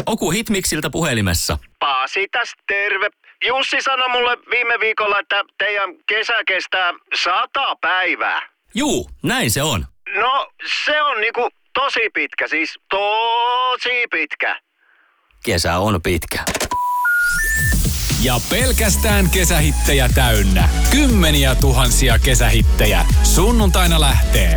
Oku Hitmixiltä puhelimessa. Pasi tästä terve. Jussi sanoi mulle viime viikolla, että teidän kesä kestää 100 päivää. Juu, näin se on. No, se on niinku tosi pitkä, siis tosi pitkä. Kesä on pitkä. Ja pelkästään kesähittejä täynnä. Kymmeniä tuhansia kesähittejä. Sunnuntaina lähtee